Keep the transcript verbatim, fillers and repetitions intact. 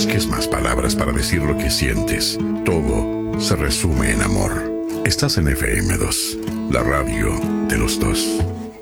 busques más palabras para decir lo que sientes. Todo se resume en amor. Estás en F M dos, la radio de los dos.